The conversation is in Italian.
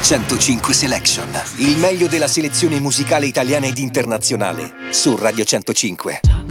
105 Selection, il meglio della selezione musicale italiana ed internazionale su Radio 105.